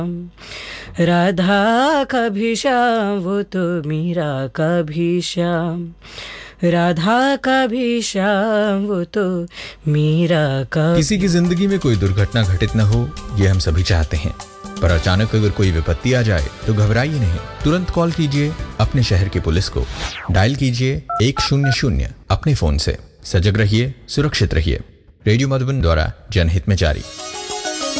राधा का भी श्याम वो तो मीरा का भी श्याम, राधा का भी श्याम वो तो मीरा का। किसी की जिंदगी में कोई दुर्घटना घटित न हो, ये हम सभी चाहते हैं, पर अचानक अगर कोई विपत्ति आ जाए तो घबराइए नहीं, तुरंत कॉल कीजिए अपने शहर की पुलिस को। डायल कीजिए 100 अपने फोन से। सजग रहिए, सुरक्षित रहिए। रेडियो मधुबन द्वारा जनहित में जारी।